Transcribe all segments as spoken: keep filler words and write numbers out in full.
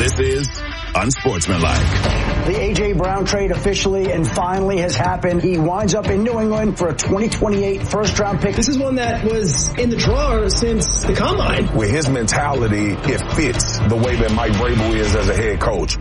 This is Unsportsmanlike. The A J. Brown trade officially and finally has happened. He winds up in New England for a twenty twenty-eight first-round pick. This is one that was in the drawer since the combine. With his mentality, it fits the way that Mike Vrabel is as a head coach.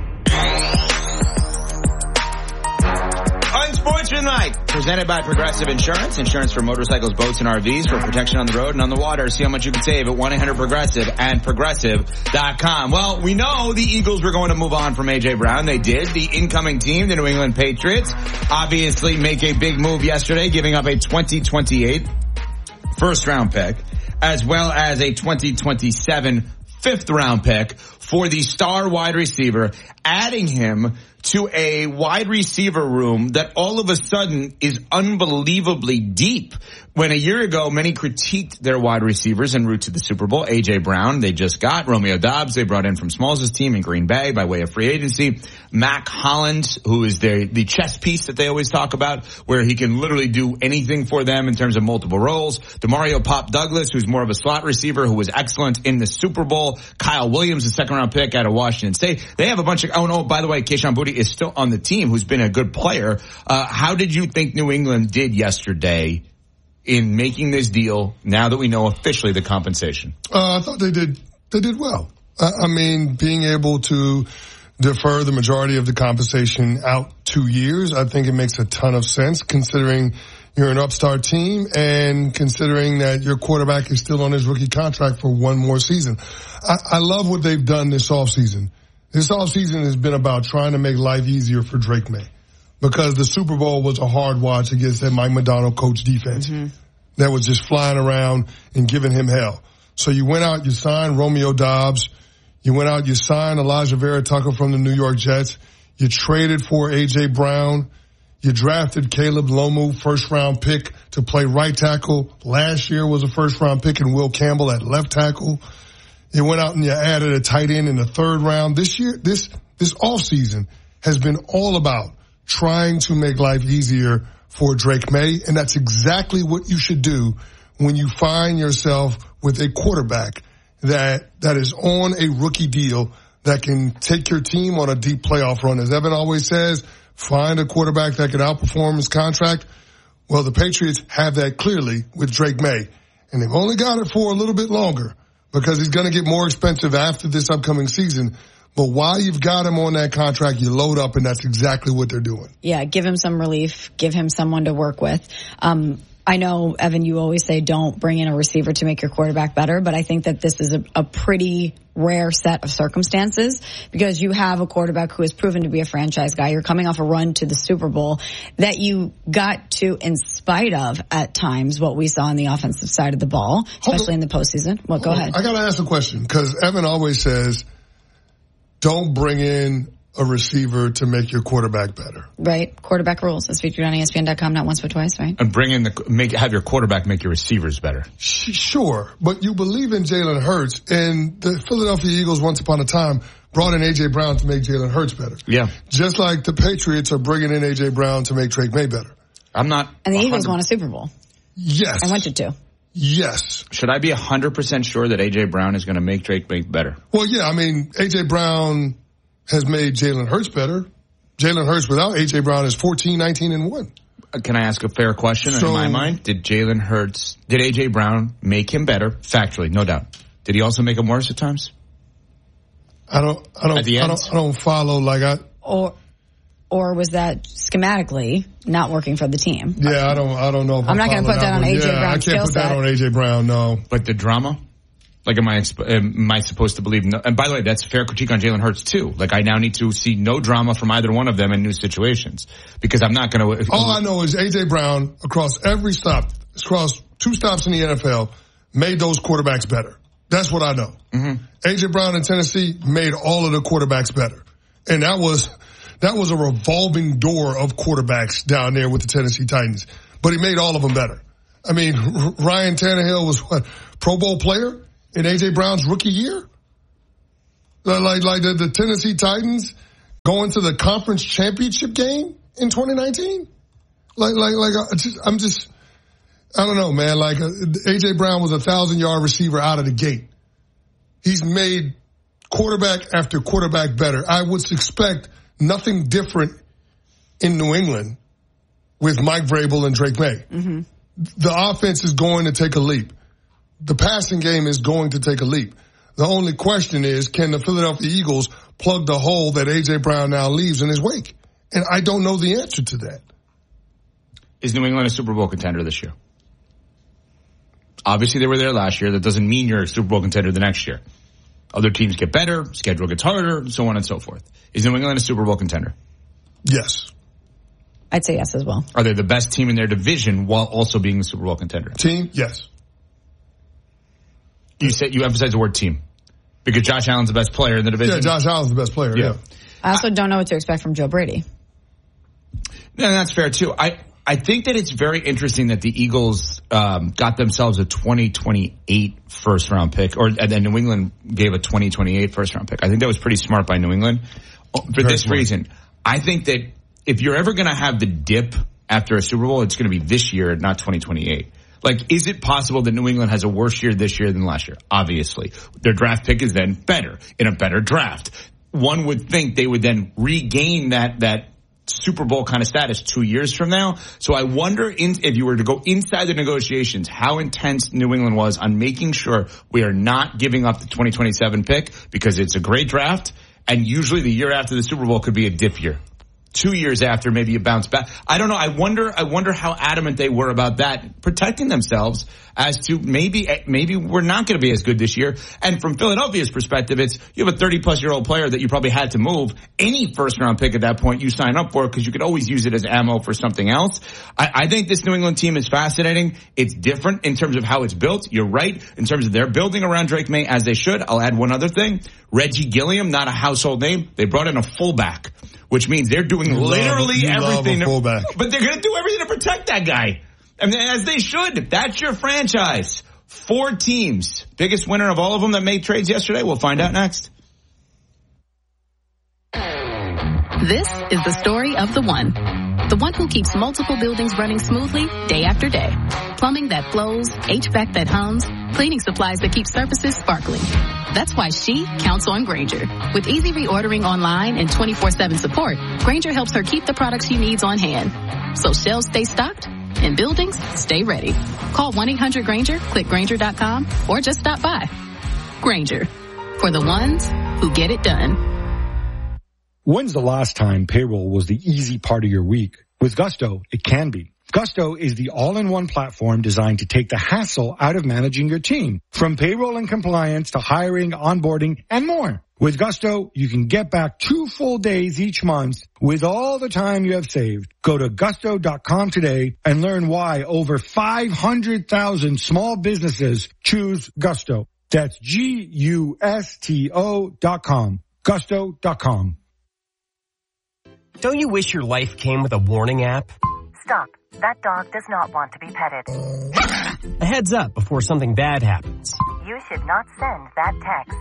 Unsportsmanlike, presented by Progressive Insurance. Insurance for motorcycles, boats, and R Vs for protection on the road and on the water. See how much you can save at one eight hundred progressive and progressive dot com. Well, we know the Eagles were going to move on from A J. Brown. They did. The incoming team, the New England Patriots, obviously make a big move yesterday, giving up a twenty twenty-eight first-round pick, as well as a twenty twenty-seven fifth-round pick for the star wide receiver, adding him to a wide receiver room that all of a sudden is unbelievably deep. When a year ago, many critiqued their wide receivers en route to the Super Bowl. A J. Brown, they just got. Romeo Doubs, they brought in from Smalls' team in Green Bay by way of free agency. Mac Hollins, who is their, the chess piece that they always talk about, where he can literally do anything for them in terms of multiple roles. DeMario Pop Douglas, who's more of a slot receiver, who was excellent in the Super Bowl. Kyle Williams, a second round pick out of Washington State. They have a bunch of, oh no, by the way, Kayshon Boutte is still on the team, who's been a good player. Uh, how did you think New England did yesterday in making this deal now that we know officially the compensation? Uh, I thought they did, they did well. I, I mean, being able to defer the majority of the compensation out two years, I think it makes a ton of sense considering you're an upstart team and considering that your quarterback is still on his rookie contract for one more season. I, I love what they've done this offseason. This offseason has been about trying to make life easier for Drake May because the Super Bowl was a hard watch against that Mike Macdonald coach defense mm-hmm. that was just flying around and giving him hell. So you went out, you signed Romeo Doubs. You went out, you signed Elijah Vera Tucker from the New York Jets. You traded for A J. Brown. You drafted Caleb Lomu, first round pick to play right tackle. Last year was a first round pick and Will Campbell at left tackle. You went out and you added a tight end in the third round. This year, this, this offseason has been all about trying to make life easier for Drake May. And that's exactly what you should do when you find yourself with a quarterback that, that is on a rookie deal that can take your team on a deep playoff run. As Evan always says, find a quarterback that can outperform his contract. Well, the Patriots have that clearly with Drake May. And they've only got it for a little bit longer, because he's going to get more expensive after this upcoming season. But while you've got him on that contract, you load up, and that's exactly what they're doing. Yeah, give him some relief. Give him someone to work with. Um, I know, Evan, you always say don't bring in a receiver to make your quarterback better, but I think that this is a, a pretty rare set of circumstances because you have a quarterback who has proven to be a franchise guy. You're coming off a run to the Super Bowl that you got to, in spite of, at times, what we saw on the offensive side of the ball, especially in the postseason. Well, go ahead. I got to ask a question because Evan always says don't bring in a receiver to make your quarterback better. Right. Quarterback rules. That's featured on E S P N dot com, not once but twice, right? And bring in the, make, have your quarterback make your receivers better. Sure. But you believe in Jalen Hurts, and the Philadelphia Eagles once upon a time brought in A J. Brown to make Jalen Hurts better. Yeah. Just like the Patriots are bringing in A J. Brown to make Drake May better. I'm not. And the Eagles won a Super Bowl. Yes. I went to two. Yes. Should I be one hundred percent sure that A J. Brown is going to make Drake May better? Well, yeah. I mean, A J. Brown has made Jalen Hurts better. Jalen Hurts without A J. Brown is fourteen, nineteen, and one. Can I ask a fair question so, in my mind? Did Jalen Hurts, did A J. Brown make him better? Factually, no doubt. Did he also make him worse at times? I don't, I don't, I don't, I don't follow like I. Or, or was that schematically not working for the team? Yeah, I don't, I don't know. If I'm not going to put that on A J. Yeah, Brown's I can't put that set. on A J. Brown. No. But the drama? Like, am I, am I supposed to believe? No, and by the way, that's a fair critique on Jalen Hurts too. Like, I now need to see no drama from either one of them in new situations because I'm not going to. All I know is A J. Brown across every stop, across two stops in the N F L, made those quarterbacks better. That's what I know. Mm-hmm. A J. Brown in Tennessee made all of the quarterbacks better, and that was that was a revolving door of quarterbacks down there with the Tennessee Titans. But he made all of them better. I mean, Ryan Tannehill was what, Pro Bowl player in A J. Brown's rookie year? Like, like the, the Tennessee Titans going to the conference championship game in twenty nineteen? Like, like, like, I just, I'm just, I don't know, man. Like, uh, A J. Brown was a thousand yard receiver out of the gate. He's made quarterback after quarterback better. I would expect nothing different in New England with Mike Vrabel and Drake May. Mm-hmm. The offense is going to take a leap. The passing game is going to take a leap. The only question is, can the Philadelphia Eagles plug the hole that A J. Brown now leaves in his wake? And I don't know the answer to that. Is New England a Super Bowl contender this year? Obviously, they were there last year. That doesn't mean you're a Super Bowl contender the next year. Other teams get better, schedule gets harder, so on and so forth. Is New England a Super Bowl contender? Yes. I'd say yes as well. Are they the best team in their division while also being the Super Bowl contender? Team, yes. You said you emphasize the word team because Josh Allen's the best player in the division. Yeah, Josh Allen's the best player. Yeah. yeah. I also don't know what to expect from Joe Brady. No, that's fair too. I I think that it's very interesting that the Eagles um, got themselves a twenty twenty-eight first round pick, or and then New England gave a twenty twenty-eight first round pick. I think that was pretty smart by New England for very this smart. reason. I think that if you're ever going to have the dip after a Super Bowl, it's going to be this year, not twenty twenty-eight. Like, is it possible that New England has a worse year this year than last year? Obviously. Their draft pick is then better, in a better draft. One would think they would then regain that, that Super Bowl kind of status two years from now. So I wonder in, if you were to go inside the negotiations, how intense New England was on making sure we are not giving up the twenty twenty-seven pick because it's a great draft. And usually the year after the Super Bowl could be a dip year. Two years after, maybe you bounce back. I don't know. I wonder, I wonder how adamant they were about that, protecting themselves as to maybe, maybe we're not going to be as good this year. And from Philadelphia's perspective, it's, you have a thirty plus year old player that you probably had to move. Any first round pick at that point you sign up for because you could always use it as ammo for something else. I, I think this New England team is fascinating. It's different in terms of how it's built. You're right. In terms of they're building around Drake May as they should. I'll add one other thing. Reggie Gilliam, not a household name. They brought in a fullback, which means they're doing you literally love, everything. Love to, but they're going to do everything to protect that guy. And as they should. That's your franchise. Four teams. Biggest winner of all of them that made trades yesterday. We'll find out next. This is the story of the one. The one who keeps multiple buildings running smoothly day after day. Plumbing that flows, H V A C that hums, cleaning supplies that keep surfaces sparkling. That's why she counts on Grainger. With easy reordering online and twenty-four seven support, Grainger helps her keep the products she needs on hand. So shelves stay stocked and buildings stay ready. Call one eight hundred Grainger, click Grainger dot com, or just stop by. Grainger, for the ones who get it done. When's the last time payroll was the easy part of your week? With Gusto, it can be. Gusto is the all-in-one platform designed to take the hassle out of managing your team. From payroll and compliance to hiring, onboarding, and more. With Gusto, you can get back two full days each month with all the time you have saved. Go to gusto dot com today and learn why over five hundred thousand small businesses choose Gusto. That's G U S T O dot com. gusto dot com. Don't you wish your life came with a warning app? Stop. That dog does not want to be petted. A heads up before something bad happens. You should not send that text.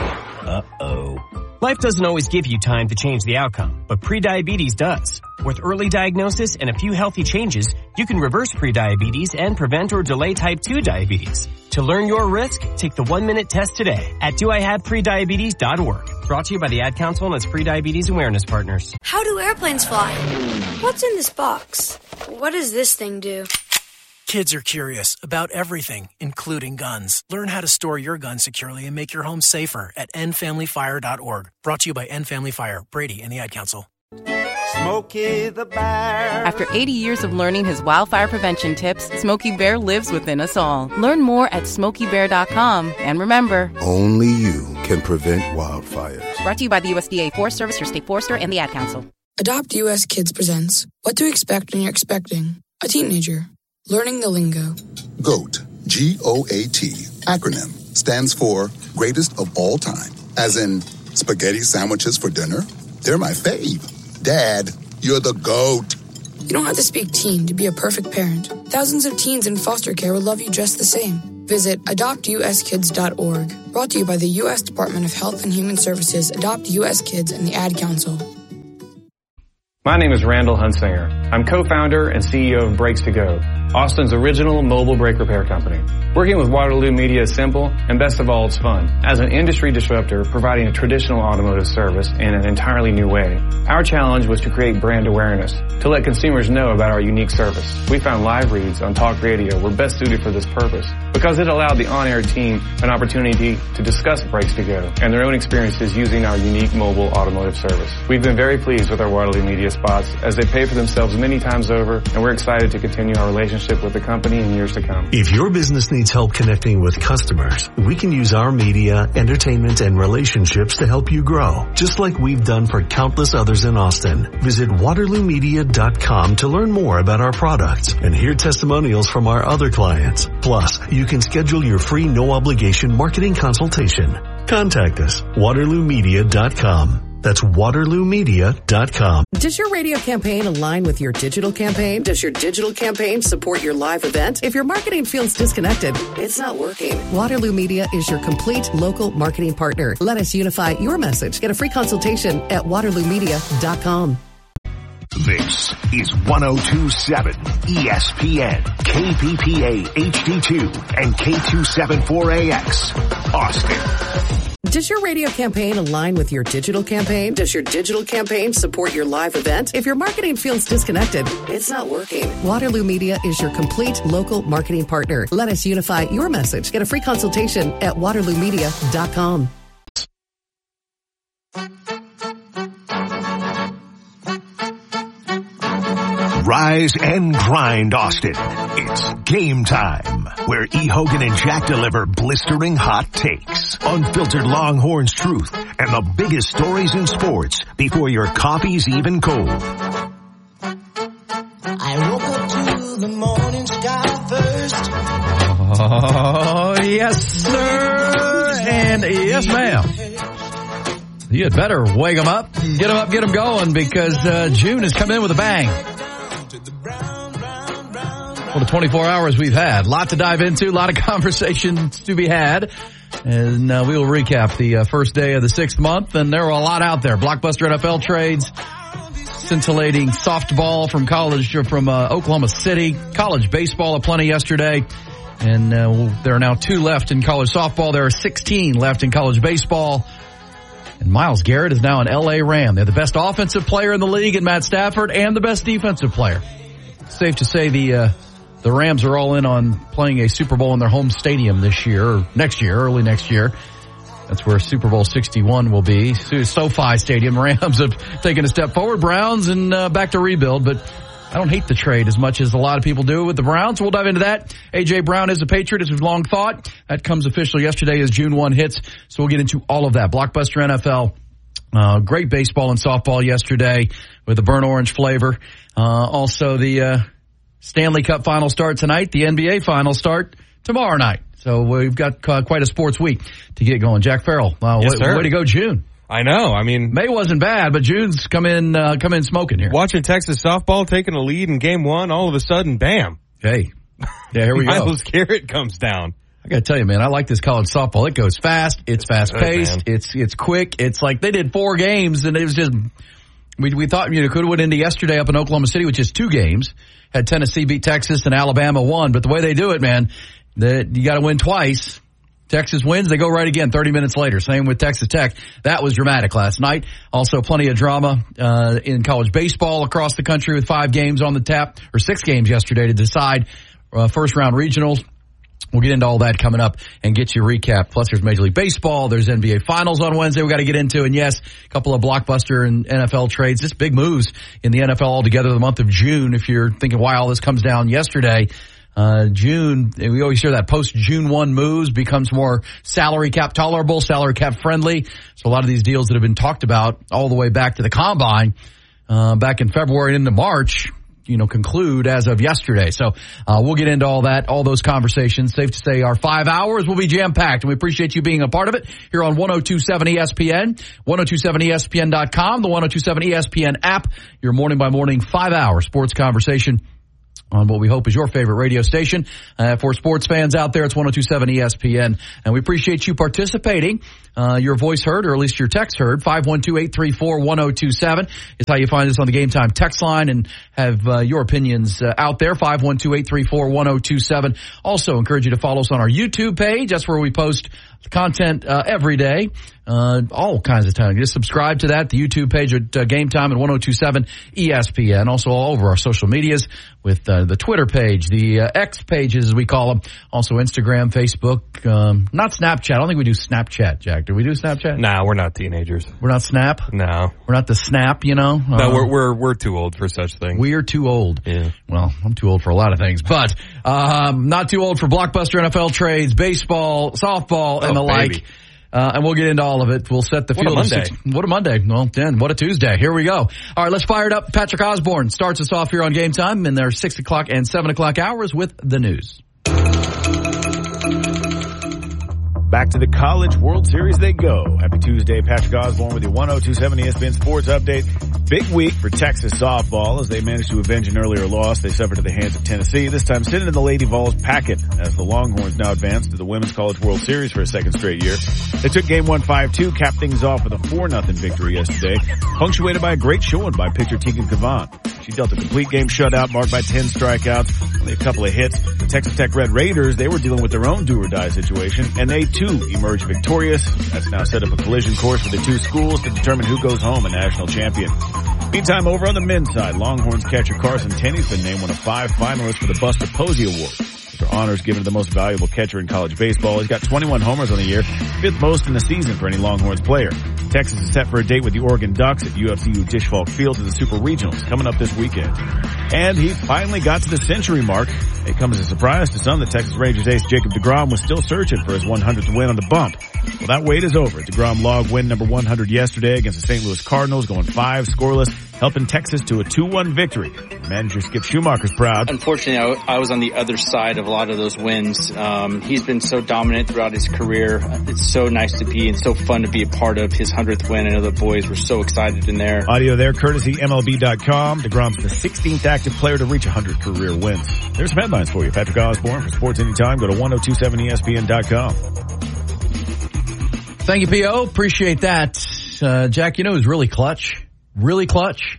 Uh-oh. Life doesn't always give you time to change the outcome, but prediabetes does. With early diagnosis and a few healthy changes, you can reverse prediabetes and prevent or delay type two diabetes. To learn your risk, take the one-minute test today at do I have prediabetes dot org. Brought to you by the Ad Council and its Prediabetes Awareness Partners. How do airplanes fly? What's in this box? What does this thing do? Kids are curious about everything, including guns. Learn how to store your gun securely and make your home safer at end family fire dot org. Brought to you by End Family Fire, Brady, and the Ad Council. Smokey the Bear. After eighty years of learning his wildfire prevention tips, Smokey Bear lives within us all. Learn more at smokey bear dot com. And remember, only you can prevent wildfires. Brought to you by the U S D A Forest Service, your state forester, and the Ad Council. Adopt U S Kids presents What to Expect When You're Expecting a Teenager. Learning the lingo. GOAT, G O A T, acronym, stands for Greatest of All Time. As in, spaghetti sandwiches for dinner? They're my fave. Dad, you're the GOAT. You don't have to speak teen to be a perfect parent. Thousands of teens in foster care will love you just the same. Visit adopt u s kids dot org. Brought to you by the U S Department of Health and Human Services, Adopt U S Kids, and the Ad Council. My name is Randall Hunsinger. I'm co-founder and C E O of Breaks to Go. Austin's original mobile brake repair company. Working with Waterloo Media is simple, and best of all, it's fun. As an industry disruptor providing a traditional automotive service in an entirely new way, our challenge was to create brand awareness, to let consumers know about our unique service. We found live reads on talk radio were best suited for this purpose because it allowed the on-air team an opportunity to discuss Brakes to Go and their own experiences using our unique mobile automotive service. We've been very pleased with our Waterloo Media spots as they pay for themselves many times over, and we're excited to continue our relationship with the company in years to come. If your business needs help connecting with customers, we can use our media, entertainment, and relationships to help you grow, just like we've done for countless others in Austin. Visit waterloo media dot com to learn more about our products and hear testimonials from our other clients. Plus, you can schedule your free no-obligation marketing consultation. Contact us, waterloo media dot com. That's waterloo media dot com. Does your radio campaign align with your digital campaign? Does your digital campaign support your live event? If your marketing feels disconnected, it's not working. Waterloo Media is your complete local marketing partner. Let us unify your message. Get a free consultation at waterloo media dot com. This is one oh two point seven E S P N, K P P A H D two, and K two seventy-four A X, Austin. Does your radio campaign align with your digital campaign? Does your digital campaign support your live event? If your marketing feels disconnected, it's not working. Waterloo Media is your complete local marketing partner. Let us unify your message. Get a free consultation at waterloo media dot com. Rise and grind, Austin. It's game time, where E. Hogan and Jack deliver blistering hot takes, unfiltered Longhorns truth, and the biggest stories in sports before your coffee's even cold. I woke up to the morning sky first. Oh, yes, sir, and yes, ma'am. You had better wake them up, get them up, get them going, because uh, June has come in with a bang. Well, the twenty-four hours we've had. A lot to dive into, a lot of conversations to be had. And uh, we will recap the uh, first day of the sixth month. And there were a lot out there. Blockbuster N F L trades, scintillating softball from college, or from uh, Oklahoma City, college baseball aplenty yesterday. And uh, there are now two left in college softball. There are sixteen left in college baseball. And Myles Garrett is now an L A Ram. They're the best offensive player in the league in Matt Stafford and the best defensive player. Safe to say the uh, the Rams are all in on playing a Super Bowl in their home stadium this year, or next year, early next year. That's where Super Bowl sixty-one will be. SoFi Stadium. Rams have taken a step forward. Browns and uh, back to rebuild, but I don't hate the trade as much as a lot of people do with the Browns. We'll dive into that. A J. Brown is a Patriot, as we've long thought. That comes official yesterday as June first hits, so we'll get into all of that. Blockbuster N F L. Uh, great baseball and softball yesterday with the burnt orange flavor. Uh, also the uh, Stanley Cup final start tonight. The N B A final start tomorrow night. So we've got uh, quite a sports week to get going. Jack Farrell, uh, yes, way, way to go, June. I know. I mean, May wasn't bad, but June's come in, uh, come in smoking here. Watching Texas softball taking a lead in game one, all of a sudden, bam. Hey. Yeah, here we go. Myles Garrett comes down. I gotta tell you, man, I like this college softball. It goes fast. It's fast paced. It's, it's quick. It's like they did four games and it was just, we, we thought, you know, could have went into yesterday up in Oklahoma City, which is two games. Had Tennessee beat Texas and Alabama won. But the way they do it, man, that you gotta win twice. Texas wins, they go right again thirty minutes later. Same with Texas Tech. That was dramatic last night. Also plenty of drama uh in college baseball across the country with five games on the tap, or six games yesterday to decide uh, first round regionals. We'll get into all that coming up and get you a recap. Plus there's Major League Baseball, there's N B A Finals on Wednesday we got to get into, and yes, a couple of blockbuster and N F L trades. Just big moves in the N F L altogether the month of June. If you're thinking why all this comes down yesterday, Uh, June, we always hear that post-June first moves becomes more salary cap tolerable, salary cap friendly. So a lot of these deals that have been talked about all the way back to the combine, uh, back in February and into March, you know, conclude as of yesterday. So, uh, we'll get into all that, all those conversations. Safe to say our five hours will be jam-packed, and we appreciate you being a part of it here on one oh two point seven E S P N, ten twenty-seven E S P N dot com, the ten twenty-seven E S P N app, your morning by morning five hour sports conversation on what we hope is your favorite radio station. Uh, for sports fans out there, it's one oh two point seven E S P N. And we appreciate you participating. Uh, your voice heard, or at least your text heard. five one two, eight three four, one oh two seven is how you find us on the Game Time text line and have uh, your opinions uh, out there. five one two, eight three four, one oh two seven. Also encourage you to follow us on our YouTube page. That's where we post content uh, every day, uh, all kinds of time. Just subscribe to that, the YouTube page at uh, Game Time at one oh two point seven E S P N. Also all over our social medias with uh, the Twitter page, the uh, X pages as we call them. Also Instagram, Facebook, um, not Snapchat. I don't think we do Snapchat, Jack. Do we do Snapchat? Nah, we're not teenagers. We're not Snap? No. We're not the Snap, you know? No, uh, we're we're we're too old for such things. We are too old. Yeah. Well, I'm too old for a lot of things, but um, not too old for blockbuster N F L trades, baseball, softball, and oh, the baby. like. Uh, and we'll get into all of it. We'll set the What field. a Monday. Six, what a Monday. Well, then, what a Tuesday. Here we go. All right, let's fire it up. Patrick Osborne starts us off here on Game Time in their six o'clock and seven o'clock hours with the news. Back to the College World Series they go. Happy Tuesday. Patrick Osborne with your one oh two point seven E S P N Sports Update. Big week for Texas softball as they managed to avenge an earlier loss they suffered at the hands of Tennessee, this time sitting in the Lady Vols packet as the Longhorns now advance to the Women's College World Series for a second straight year. They took game one five two, capped things off with a four nothing victory yesterday, punctuated by a great showing by pitcher Tegan Cavan. She dealt a complete game shutout marked by ten strikeouts, only a couple of hits. The Texas Tech Red Raiders, they were dealing with their own do-or-die situation, and they too emerged victorious. That's now set up a collision course for the two schools to determine who goes home a national champion. Meantime, over on the men's side, Longhorns catcher Carson Tenney's been named one of five finalists for the Buster Posey Award. These are honors given to the most valuable catcher in college baseball. He's got twenty-one homers on the year, fifth most in the season for any Longhorns player. Texas is set for a date with the Oregon Ducks at U F C U Disch-Falk Field in the Super Regionals coming up this weekend. And he finally got to the century mark. It comes as a surprise to some that Texas Rangers ace Jacob deGrom was still searching for his one hundredth win on the bump. Well, that wait is over. DeGrom logged win number one hundred yesterday against the Saint Louis Cardinals, going five scoreless, helping Texas to a two one victory. Manager Skip Schumacher's proud. Unfortunately, I was on the other side of a lot of those wins. Um, he's been so dominant throughout his career. It's so nice to be and so fun to be a part of his hundredth win. I know the boys were so excited in there. Audio there, courtesy M L B dot com. DeGrom's the sixteenth active player to reach one hundred career wins. There's some headlines for you. Patrick Osborne for Sports Anytime. Go to one oh two point seven E S P N dot com. Thank you, P O. Appreciate that. Uh, Jack, you know who's really clutch? Really clutch?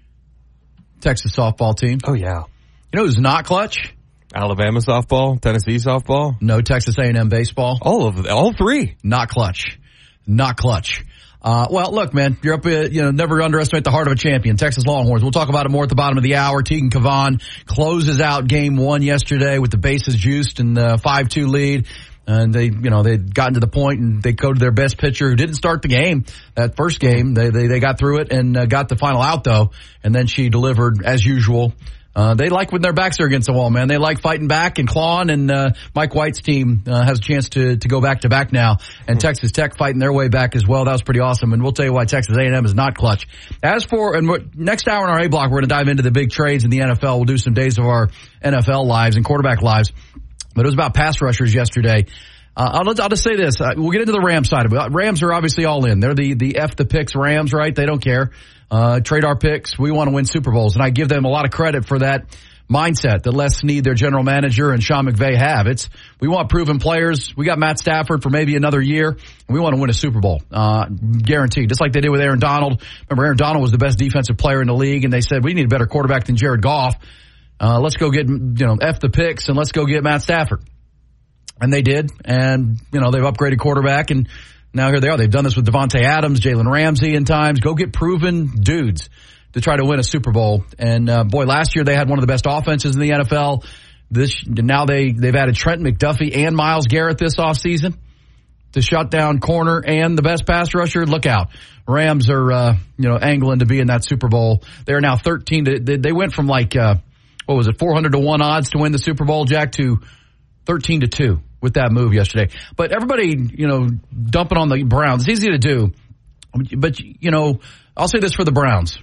Texas softball team. Oh, yeah. You know who's not clutch? Alabama softball, Tennessee softball. No, Texas A and M baseball. All of all three. Not clutch. Not clutch. Uh, well, look, man, you're up, uh, you know, never underestimate the heart of a champion. Texas Longhorns. We'll talk about it more at the bottom of the hour. Tegan Cavan closes out game one yesterday with the bases juiced and the five two lead. And they, you know, they'd gotten to the point and they go to their best pitcher who didn't start the game, that first game. They, they, they got through it and uh, got the final out though. And then she delivered as usual. Uh, they like when their backs are against the wall, man. They like fighting back and clawing, and uh, Mike White's team uh, has a chance to to go back to back now, and mm-hmm. Texas Tech fighting their way back as well. That was pretty awesome, and we'll tell you why Texas A and M is not clutch. As for, and we're, next hour in our A block, we're going to dive into the big trades in the N F L. We'll do some days of our N F L lives and quarterback lives, but it was about pass rushers yesterday. Uh, I'll, I'll just say this. Uh, we'll get into the Rams side of it. Rams are obviously all in. They're the, the F the picks Rams, right? They don't care. Uh, trade our picks. We want to win Super Bowls, and I give them a lot of credit for that mindset that Les Snead, their general manager, and Sean McVay have. It's, we want proven players. We got Matt Stafford for maybe another year, and we want to win a Super Bowl. Uh, guaranteed. Just like they did with Aaron Donald. Remember, Aaron Donald was the best defensive player in the league, and they said, we need a better quarterback than Jared Goff. Uh, let's go get, you know, F the picks, and let's go get Matt Stafford. And they did, and, you know, they've upgraded quarterback, and now here they are. They've done this with Devontae Adams, Jalen Ramsey in times. Go get proven dudes to try to win a Super Bowl. And, uh, boy, last year they had one of the best offenses in the N F L. This, now they, they've added Trent McDuffie and Myles Garrett this offseason to shut down corner and the best pass rusher. Look out. Rams are, uh, you know, angling to be in that Super Bowl. They're now thirteen to, they, they went from like, uh, what was it, four hundred to one odds to win the Super Bowl, Jack, to thirteen to two with that move yesterday. But everybody, you know, dumping on the Browns. It's easy to do. But, you know, I'll say this for the Browns.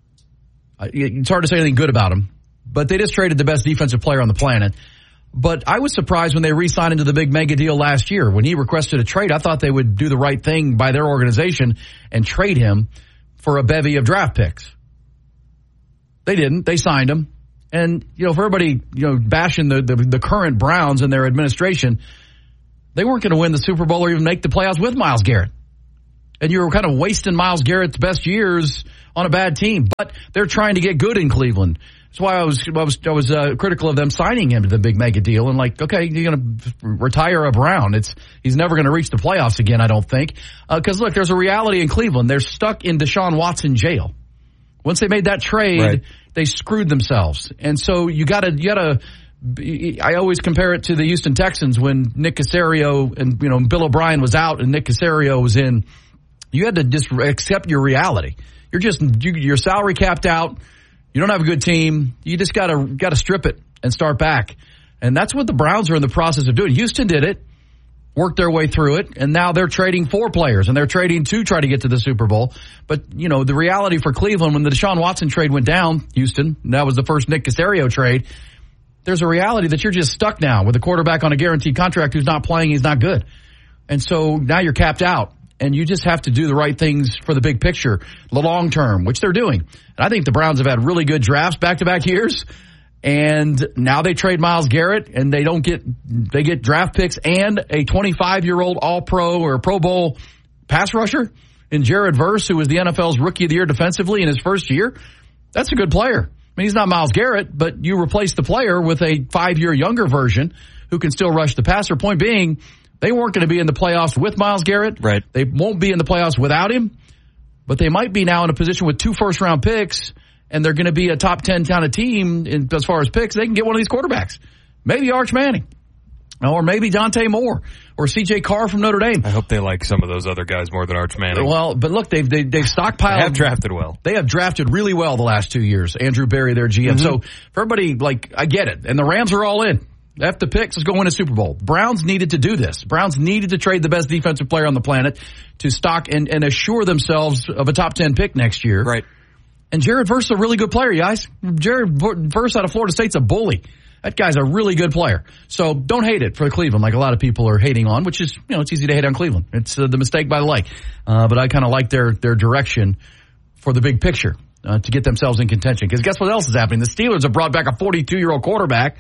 It's hard to say anything good about them, but they just traded the best defensive player on the planet. But I was surprised when they re-signed into the big mega deal last year. When he requested a trade, I thought they would do the right thing by their organization and trade him for a bevy of draft picks. They didn't. They signed him. And, you know, for everybody, you know, bashing the, the, the current Browns and their administration, they weren't going to win the Super Bowl or even make the playoffs with Myles Garrett. And you were kind of wasting Myles Garrett's best years on a bad team. But they're trying to get good in Cleveland. That's why I was I was, I was uh, critical of them signing him to the big mega deal. And like, okay, you're going to retire a Brown. It's He's never going to reach the playoffs again, I don't think. Because, uh, look, there's a reality in Cleveland. They're stuck in Deshaun Watson jail. Once they made that trade, right. they screwed themselves. And so you got to, you got to, I always compare it to the Houston Texans when Nick Caserio and, you know, Bill O'Brien was out and Nick Caserio was in. You had to just accept your reality. You're just, you, your salary capped out. You don't have a good team. You just got to, got to strip it and start back. And that's what the Browns are in the process of doing. Houston did it. Worked their way through it, and now they're trading four players, and they're trading to try to get to the Super Bowl. But, you know, the reality for Cleveland, when the Deshaun Watson trade went down, Houston, and that was the first Nick Caserio trade, there's a reality that you're just stuck now with a quarterback on a guaranteed contract who's not playing, he's not good. And so now you're capped out, and you just have to do the right things for the big picture, the long term, which they're doing. And I think the Browns have had really good drafts back-to-back years. And now they trade Myles Garrett, and they don't get they get draft picks and a twenty-five-year-old All-Pro or Pro Bowl pass rusher in Jared Verse, who was the N F L's Rookie of the Year defensively in his first year. That's a good player. I mean, he's not Myles Garrett, but you replace the player with a five-year younger version who can still rush the passer. Point being, they weren't going to be in the playoffs with Myles Garrett. Right. They won't be in the playoffs without him, but they might be now in a position with two first-round picks. And they're going to be a top ten kind of team in, as far as picks. They can get one of these quarterbacks. Maybe Arch Manning. Or maybe Dante Moore. Or C J Carr from Notre Dame. I hope they like some of those other guys more than Arch Manning. Well, but look, they've they, they've stockpiled. They have drafted well. They have drafted really well the last two years. Andrew Berry, their G M. Mm-hmm. So for everybody, like, I get it. And the Rams are all in. F the picks, let's go win a Super Bowl. Browns needed to do this. Browns needed to trade the best defensive player on the planet to stock and, and assure themselves of a top ten pick next year. Right. And Jared Verse is a really good player, guys. Jared Verse out of Florida State's a bully. That guy's a really good player. So don't hate it for Cleveland like a lot of people are hating on, which is, you know, it's easy to hate on Cleveland. It's uh, the mistake by the lake. Uh, but I kind of like their, their direction for the big picture uh, to get themselves in contention. Because guess what else is happening? The Steelers have brought back a forty-two-year-old quarterback.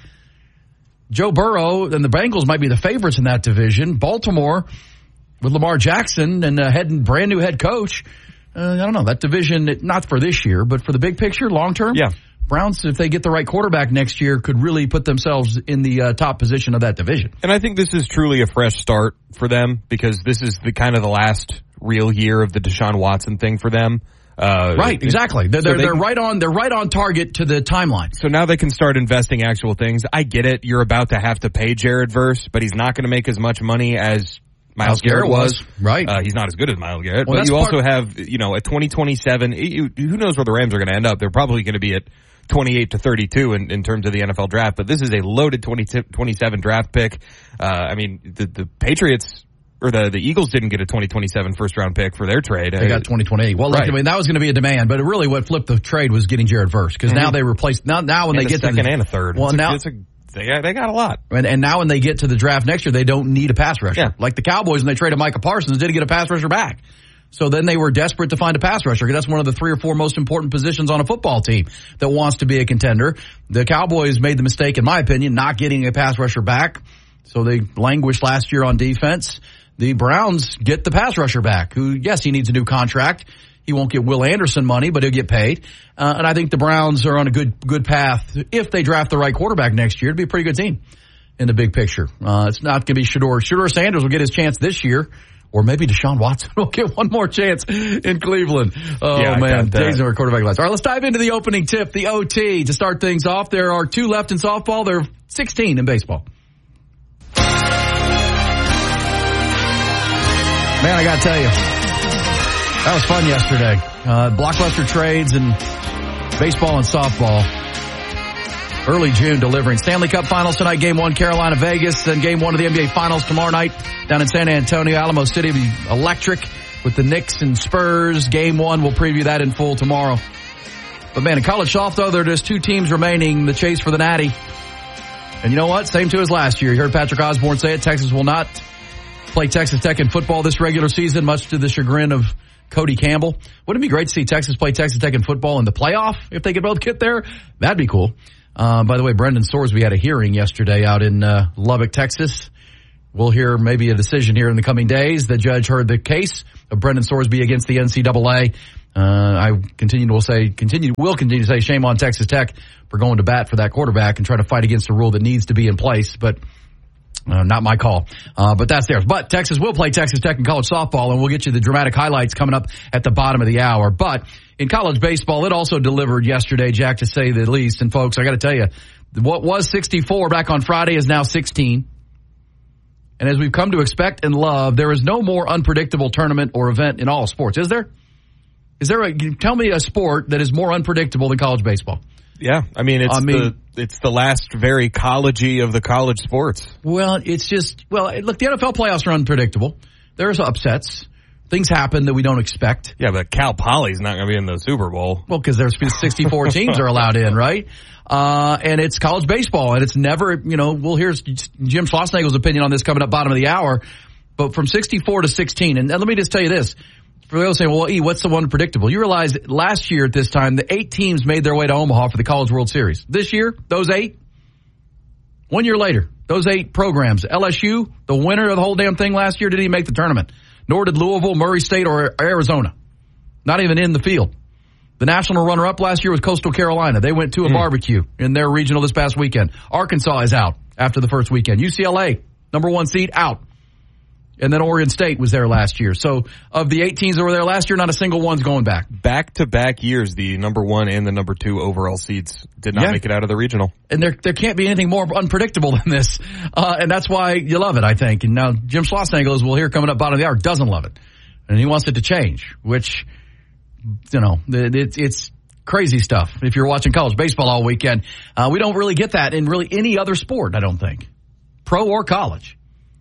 Joe Burrow and the Bengals might be the favorites in that division. Baltimore with Lamar Jackson and a head, brand new head coach. Uh, I don't know, that division, not for this year, but for the big picture, long term, yeah. Browns, if they get the right quarterback next year, could really put themselves in the uh, top position of that division. And I think this is truly a fresh start for them because this is the kind of the last real year of the Deshaun Watson thing for them. Uh, right, exactly. They're, so they're, they, they're right on. They're right on target to the timeline. So now they can start investing actual things. I get it. You're about to have to pay Jared Verse, but he's not going to make as much money as Myles Garrett was. Right. Uh, he's not as good as Myles Garrett. Well, but you part- also have, you know, at twenty twenty-seven, you, who knows where the Rams are going to end up. They're probably going to be at twenty-eight to thirty-two in, in terms of the N F L draft. But this is a loaded twenty twenty-seven draft pick. Uh, I mean, the, the Patriots or the, the Eagles didn't get a twenty twenty-seven first round pick for their trade. They got twenty twenty-eight. Well, right. I mean, that was going to be a demand, but really what flipped the trade was getting Jared Verse because mm-hmm. now they replaced, now, now when and they get second to the and a third. Well, it's now. A, it's a, They got, they got a lot. And, and now when they get to the draft next year, they don't need a pass rusher. Yeah. Like the Cowboys when they traded Micah Parsons, didn't get a pass rusher back. So then they were desperate to find a pass rusher because that's one of the three or four most important positions on a football team that wants to be a contender. The Cowboys made the mistake, in my opinion, not getting a pass rusher back. So they languished last year on defense. The Browns get the pass rusher back, who, yes, he needs a new contract. He won't get Will Anderson money, but he'll get paid. Uh, and I think the Browns are on a good good path. If they draft the right quarterback next year, it'll be a pretty good team in the big picture. Uh, it's not going to be Shedeur. Shedeur Sanders will get his chance this year, or maybe Deshaun Watson will get one more chance in Cleveland. Oh, yeah, man. Days of our quarterback last. All right, let's dive into the opening tip, the O T. To start things off, there are two left in softball. There are sixteen in baseball. Man, I got to tell you. That was fun yesterday. Uh, blockbuster trades and baseball and softball. Early June delivering. Stanley Cup Finals tonight, Game one, Carolina, Vegas. Then Game one of the N B A Finals tomorrow night down in San Antonio. Alamo City will be electric with the Knicks and Spurs. Game one, we'll preview that in full tomorrow. But man, in college softball, there are just two teams remaining, the chase for the Natty. And you know what? Same two as last year. You heard Patrick Osborne say it. Texas will not play Texas Tech in football this regular season, much to the chagrin of Cody Campbell. Wouldn't it be great to see Texas play Texas Tech in football in the playoff if they could both get there? That'd be cool. Uh, by the way, Brendan Sorsby had a hearing yesterday out in uh, Lubbock, Texas. We'll hear maybe a decision here in the coming days. The judge heard the case of Brendan Sorsby against the N C double A. Uh, I continue to say, continue, will continue to say shame on Texas Tech for going to bat for that quarterback and trying to fight against a rule that needs to be in place, but uh, not my call. Uh, but that's theirs. But Texas will play Texas Tech in college softball, and we'll get you the dramatic highlights coming up at the bottom of the hour. But in college baseball, it also delivered yesterday, Jack, to say the least. And folks, I got to tell you, what was sixty-four back on Friday is now sixteen. And as we've come to expect and love, there is no more unpredictable tournament or event in all sports, is there? Is there a, tell me a sport that is more unpredictable than college baseball? Yeah, I mean, it's I mean, the it's the last very college-y of the college sports. Well, it's just, well, look, the N F L playoffs are unpredictable. There's upsets. Things happen that we don't expect. Yeah, but Cal Poly's not going to be in the Super Bowl. Well, because there's sixty-four teams are allowed in, right? Uh, and it's college baseball, and it's never, you know, we'll hear Jim Schlossnagle's opinion on this coming up bottom of the hour. But from sixty-four to sixteen, and let me just tell you this. For those saying, well, E, what's the one predictable? You realize last year at this time, the eight teams made their way to Omaha for the College World Series. This year, those eight, one year later, those eight programs, L S U, the winner of the whole damn thing last year, didn't even make the tournament. Nor did Louisville, Murray State, or Arizona. Not even in the field. The national runner-up last year was Coastal Carolina. They went to a mm. barbecue in their regional this past weekend. Arkansas is out after the first weekend. U C L A, number one seed, out. And then Oregon State was there last year. So of the eight teams that were there last year, not a single one's going back. Back-to-back years, the number one and the number two overall seeds did not yeah. make it out of the regional. And there there can't be anything more unpredictable than this. Uh, and that's why you love it, I think. And now Jim Schlossnagle, as we'll hear coming up bottom of the hour, doesn't love it. And he wants it to change, which, you know, it, it's crazy stuff. If you're watching college baseball all weekend, uh, we don't really get that in really any other sport, I don't think. Pro or college.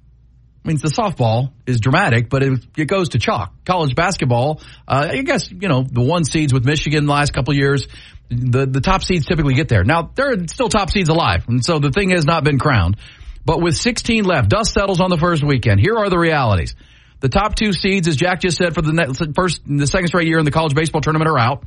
I mean, the softball is dramatic, but it, it goes to chalk. College basketball, uh, I guess, you know, the one seeds with Michigan the last couple of years, the, the top seeds typically get there. Now, there are still top seeds alive, and so the thing has not been crowned. But with sixteen left, dust settles on the first weekend. Here are the realities. The top two seeds, as Jack just said, for the next, first, the second straight year in the college baseball tournament are out.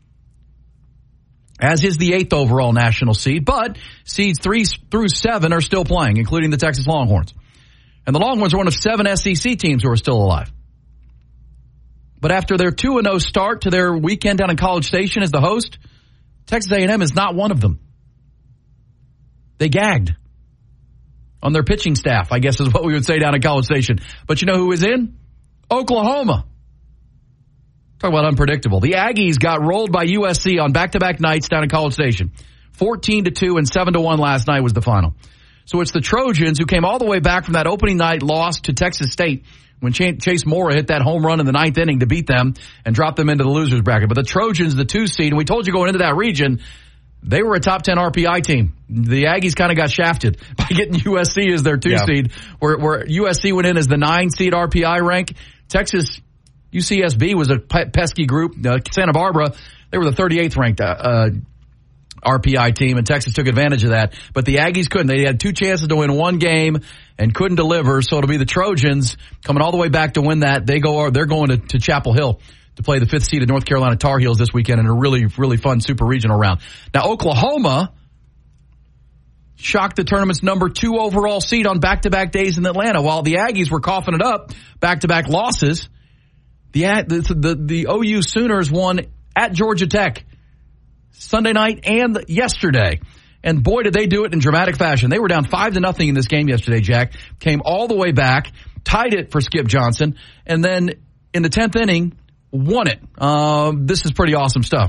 As is the eighth overall national seed, but seeds three through seven are still playing, including the Texas Longhorns. And the Longhorns are one of seven S E C teams who are still alive. But after their two and oh start to their weekend down in College Station as the host, Texas A and M is not one of them. They gagged on their pitching staff, I guess is what we would say down in College Station. But you know who is in? Oklahoma. Talk about unpredictable. The Aggies got rolled by U S C on back-to-back nights down in College Station. fourteen to two and seven to one last night was the final. So it's the Trojans who came all the way back from that opening night loss to Texas State when Chase Mora hit that home run in the ninth inning to beat them and drop them into the losers bracket. But the Trojans, the two seed, and we told you going into that region, they were a top ten R P I team. The Aggies kind of got shafted by getting U S C as their two yeah. seed, where, where U S C went in as the nine seed R P I rank. Texas, U C S B was a pesky group. Uh, Santa Barbara, they were the thirty-eighth ranked uh, uh R P I team, and Texas took advantage of that. But the Aggies couldn't. They had two chances to win one game and couldn't deliver, so it'll be the Trojans coming all the way back to win that. They go, they're going to, to Chapel Hill to play the fifth seed of North Carolina Tar Heels this weekend in a really, really fun super regional round. Now, Oklahoma shocked the tournament's number two overall seed on back-to-back days in Atlanta. While the Aggies were coughing it up, back-to-back losses, the, the, the, the O U Sooners won at Georgia Tech Sunday night and yesterday. And boy, did they do it in dramatic fashion. They were down five to nothing in this game yesterday, Jack. Came all the way back, tied it for Skip Johnson, and then in the tenth inning, won it. Uh, this is pretty awesome stuff.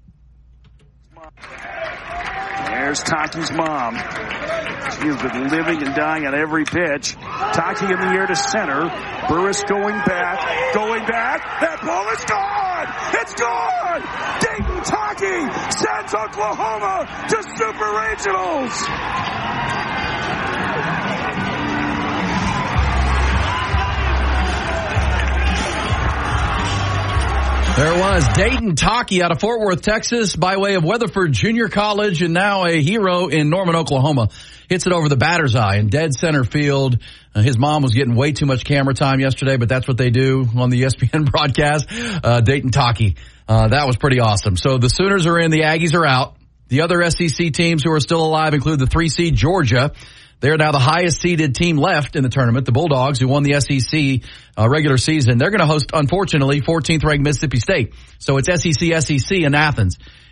There's Taki's mom. She has been living and dying on every pitch. Taki in the air to center. Burris going back, going back. That ball is gone! It's gone! Dayton Taki sends Oklahoma to Super Regionals! There was Dayton Taki out of Fort Worth, Texas, by way of Weatherford Junior College, and now a hero in Norman, Oklahoma. Hits it over the batter's eye in dead center field. Uh, his mom was getting way too much camera time yesterday, but that's what they do on the E S P N broadcast. Uh, Dayton Taki. Uh, that was pretty awesome. So the Sooners are in, the Aggies are out. The other S E C teams who are still alive include the three seed Georgia. They're now the highest seeded team left in the tournament. The Bulldogs, who won the S E C uh, regular season, they're going to host, unfortunately, fourteenth ranked Mississippi State. So it's S E C, S E C in Athens.